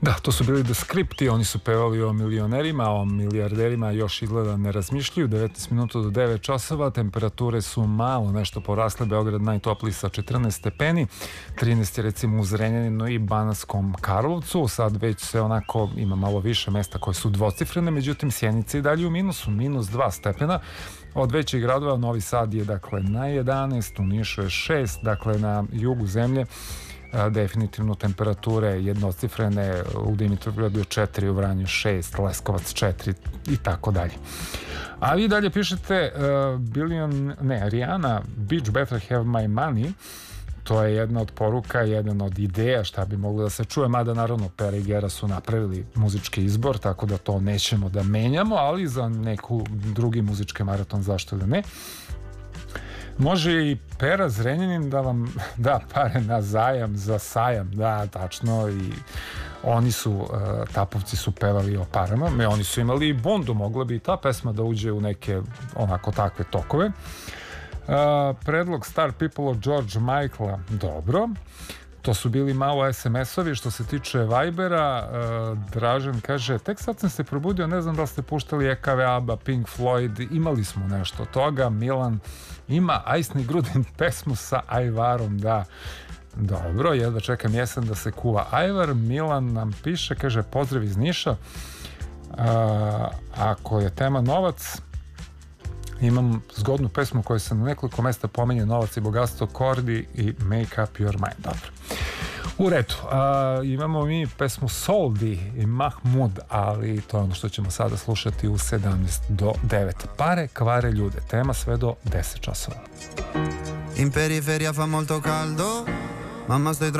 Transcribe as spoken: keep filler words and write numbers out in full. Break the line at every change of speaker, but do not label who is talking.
Da, to su bili The Scripti, oni su pevali o milionerima, o milijarderima još izgleda ne razmišljaju. Devetnaest minuta do devet časova, temperature su malo nešto porasle, Beograd najtopliji sa četrnaest stepeni, trinaest je recimo u Zrenjaninu i Banatskom Karlovcu, sad već se onako ima malo više mesta koje su dvocifrene, međutim Sjenica i dalje u minusu, minus dva stepena. Od većih gradova Novi Sad je dakle na jedanaest, u Nišu je šest, dakle na jugu zemlje definitivno temperature jednocifrene, u Dimitrovgradu je četiri, u Vranju šest, Leskovac četiri i tako dalje. A vi dalje pišete uh, Billion, ne, Rihanna, Bitch Better Have My Money. To je jedna od poruka, jedan od ideja šta bi moglo da se čuje, mada naravno Pera i Gera su napravili muzički izbor, tako da to nećemo da menjamo, ali za neku drugi muzički maraton zašto da ne. Može i Pera Zrenjanin da vam da pare na zajam za sajam, da, tačno, i oni su, uh, Tapovci su pevali o parama, me oni su imali i bundu, mogla bi i ta pesma da uđe u neke onako takve tokove. Uh, predlog Star People od George Michaela, dobro. To su bili malo es em es-ovi. Što se tiče Vibera, uh, Dražen kaže, tek sad sam se probudio, ne znam da li ste puštali E K V, ABBA, Pink Floyd, imali smo nešto toga. Milan ima Ajsni Grudin pesmu sa Ajvarom, da. Dobro, jedva čekam jesen da se kuva Ajvar. Milan nam piše, kaže, pozdrav iz Niša. Uh, ako je tema novac, imam zgodnu pesmu koja se na nekoliko mesta pominje, Novac i bogatstvo, Kordi i Make Up Your Mind. Dobro. U redu. A, imamo mi pesmu Soldi i Mahmud, ali to je ono što ćemo sada slušati u sedamnaest do devet. Pare kvare ljude. Tema sve do deset časova.
In periferia fa molto caldo, mamma stai